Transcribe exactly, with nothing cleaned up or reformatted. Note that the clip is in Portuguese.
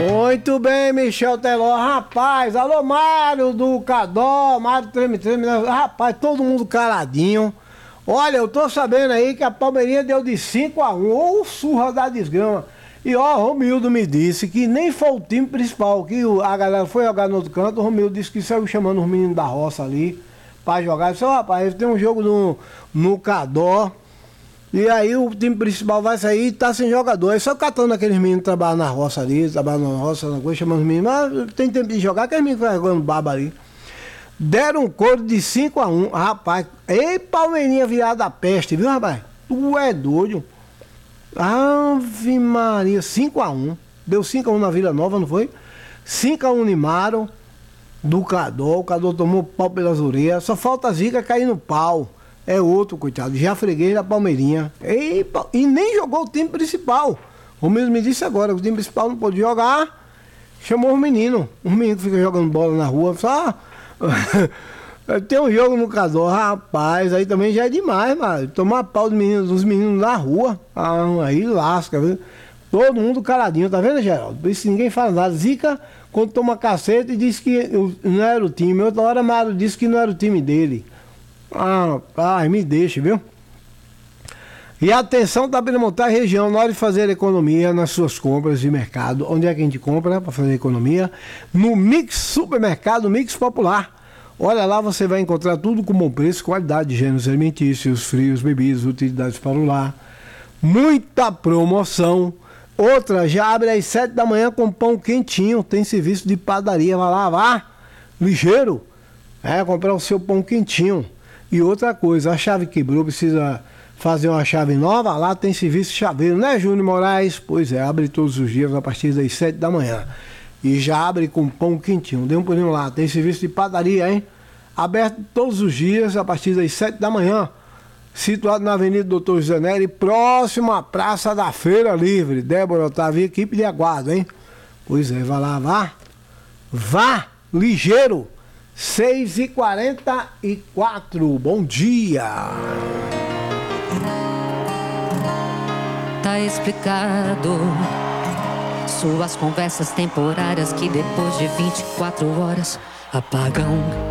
Muito bem, Michel Teló. Rapaz, alô, Mário do Cadó, Mário Treme Treme. Rapaz, todo mundo caladinho. Olha, eu tô sabendo aí que a Palmeirinha deu de cinco a um. Ô, surra da desgrama. E ó, Romildo me disse que nem foi o time principal, que a galera foi jogar no outro canto. O Romildo disse que saiu chamando os meninos da roça ali pra jogar. Eu disse, ó, rapaz, tem um jogo no, no Cadó. E aí o time principal vai sair e tá sem jogador. Aí só catando aqueles meninos que trabalham na roça ali, trabalham na roça, na coisa, chamando os meninos. Mas tem tempo de jogar, aqueles meninos que ficam jogando baba ali. Deram um coro de cinco a um. Rapaz, ei, Palmeirinha virada a peste, viu, rapaz? Tu é doido. Ave Maria, cinco a um. Deu cinco a um na Vila Nova, não foi? cinco a um Nimaro, do Cadó. O Cadó tomou pau pelas orelhas. Só falta a Zica cair no pau. É outro, coitado, já freguês da Palmeirinha. E, e nem jogou o time principal. O mesmo me disse agora, o time principal não pôde jogar. Chamou os meninos. Os meninos que ficam jogando bola na rua. Só... Tem um jogo no Cadó, rapaz, aí também já é demais, mano. Tomar pau dos meninos, dos meninos na rua. Ah, aí lasca, viu? Todo mundo caladinho, tá vendo, Geraldo? Por isso ninguém fala nada. Zica, quando toma cacete, disse que não era o time. Outra hora, Mário disse que não era o time dele. Ah, ai, me deixa, viu? E atenção, tá para montar a região, na hora de fazer economia nas suas compras de mercado. Onde é que a gente compra para fazer economia? No Mix Supermercado Mix Popular. Olha lá, você vai encontrar tudo com bom preço, qualidade, gêneros alimentícios, frios, bebidas, utilidades para o lar. Muita promoção. Outra, já abre às sete da manhã com pão quentinho. Tem serviço de padaria, vai lá, vá. Ligeiro. É, comprar o seu pão quentinho. E outra coisa, a chave quebrou, precisa fazer uma chave nova, lá tem serviço chaveiro, né, Júnior Moraes? Pois é, abre todos os dias a partir das sete da manhã. E já abre com pão quentinho. Dê um pulinho lá, tem serviço de padaria, hein? Aberto todos os dias a partir das sete da manhã. Situado na Avenida Doutor José Nery, próximo à Praça da Feira Livre. Débora Otávio, equipe de aguardo, hein? Pois é, vai lá, vá. Vá, ligeiro. seis e quarenta e quatro, bom dia. Tá explicado. Suas conversas temporárias que depois de vinte e quatro horas apagam.